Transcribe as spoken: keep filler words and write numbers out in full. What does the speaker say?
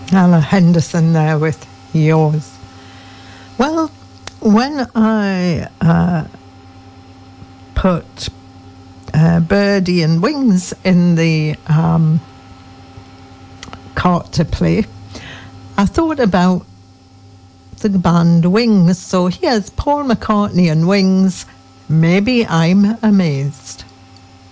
Ella Henderson there with Yours. Well, when I uh, put uh, Birdie and Wings in the um, cart to play, I thought about the band Wings. So here's Paul McCartney and Wings, Maybe I'm Amazed.